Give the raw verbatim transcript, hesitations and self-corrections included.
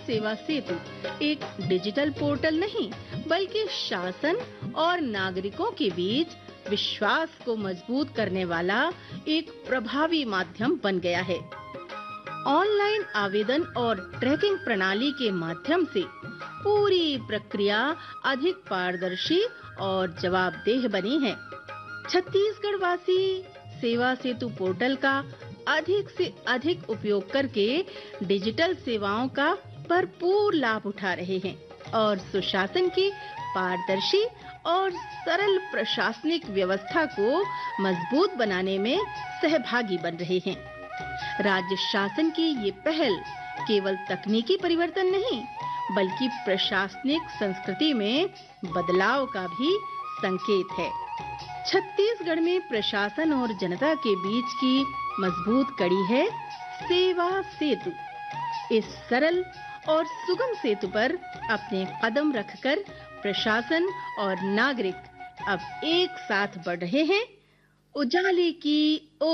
सेवा सेतु एक digital portal नहीं, बल्कि शासन और नागरिकों के बीच विश्वास को मजबूत करने वाला एक प्रभावी माध्यम बन गया है। ऑनलाइन आवेदन और ट्रैकिंग प्रणाली के माध्यम से पूरी प्रक्रिया अधिक पारदर्शी और जवाबदेह बनी है। छत्तीसगढ़ वासी सेवा सेतु पोर्टल का अधिक से अधिक उपयोग करके डिजिटल सेवाओं का भरपूर लाभ उठा रहे हैं और सुशासन की पारदर्शी और सरल प्रशासनिक व्यवस्था को मजबूत बनाने में सहभागी बन रहे हैं। राज्य शासन की ये पहल केवल तकनीकी परिवर्तन नहीं, बल्कि प्रशासनिक संस्कृति में बदलाव का भी संकेत है। छत्तीसगढ़ में प्रशासन और जनता के बीच की मजबूत कड़ी है सेवा सेतु। इस सरल और सुगम सेतु पर अपने कदम रखकर प्रशासन और नागरिक अब एक साथ बढ़ रहे हैं उजाले की ओर।